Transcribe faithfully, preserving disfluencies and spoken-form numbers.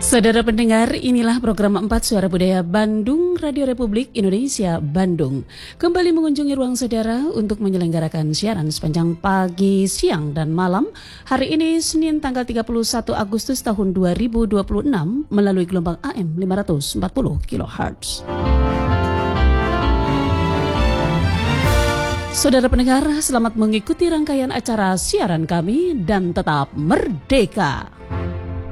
Saudara pendengar, inilah program empat Suara Budaya Bandung, Radio Republik Indonesia Bandung. Kembali mengunjungi ruang saudara untuk menyelenggarakan siaran sepanjang pagi, siang, dan malam. Hari ini Senin tanggal tiga puluh satu Agustus tahun dua ribu dua puluh enam melalui gelombang A M lima ratus empat puluh kilohertz. Saudara pendengar, selamat mengikuti rangkaian acara siaran kami dan tetap merdeka.